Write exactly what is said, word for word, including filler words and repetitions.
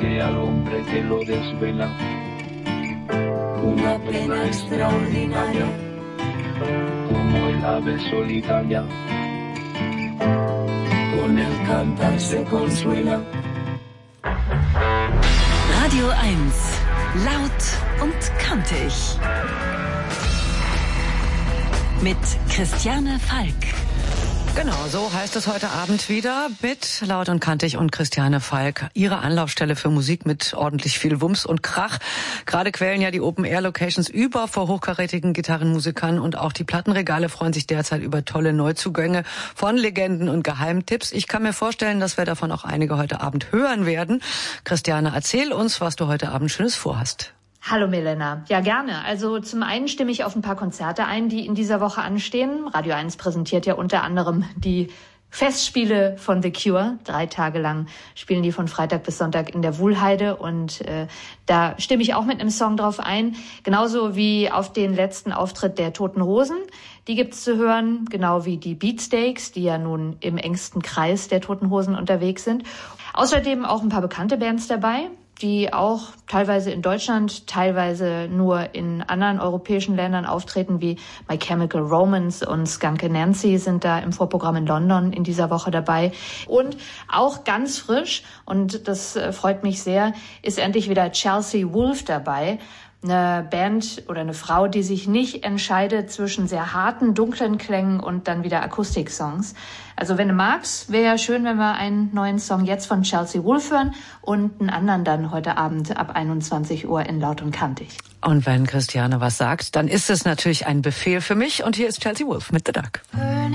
que al hombre que lo desvela una pena extraordinaria, como el ave solitaria, con el cantar se consuela. Radio eins. Laut und kantig. Mit Christiane Falk. Genau, so heißt es heute Abend wieder mit Laut und Kantig und Christiane Falk. Ihre Anlaufstelle für Musik mit ordentlich viel Wumms und Krach. Gerade quälen ja die Open-Air-Locations über vor hochkarätigen Gitarrenmusikern und auch die Plattenregale freuen sich derzeit über tolle Neuzugänge von Legenden und Geheimtipps. Ich kann mir vorstellen, dass wir davon auch einige heute Abend hören werden. Christiane, erzähl uns, was du heute Abend Schönes vorhast. Hallo Milena. Ja, gerne. Also zum einen stimme ich auf ein paar Konzerte ein, die in dieser Woche anstehen. Radio eins präsentiert ja unter anderem die Festspiele von The Cure. Drei Tage lang spielen die von Freitag bis Sonntag in der Wuhlheide und äh, da stimme ich auch mit einem Song drauf ein. Genauso wie auf den letzten Auftritt der Toten Hosen. Die gibt's zu hören, genau wie die Beatsteaks, die ja nun im engsten Kreis der Toten Hosen unterwegs sind. Außerdem auch ein paar bekannte Bands dabei, die auch teilweise in Deutschland, teilweise nur in anderen europäischen Ländern auftreten, wie My Chemical Romance und Skunk Anansie sind da im Vorprogramm in London in dieser Woche dabei. Und auch ganz frisch, und das freut mich sehr, ist endlich wieder Chelsea Wolfe dabei. Eine Band oder eine Frau, die sich nicht entscheidet zwischen sehr harten, dunklen Klängen und dann wieder Akustik-Songs. Also wenn du magst, wäre ja schön, wenn wir einen neuen Song jetzt von Chelsea Wolfe hören und einen anderen dann heute Abend ab einundzwanzig Uhr in Laut und Kantig. Und wenn Christiane was sagt, dann ist es natürlich ein Befehl für mich. Und hier ist Chelsea Wolfe mit The Duck.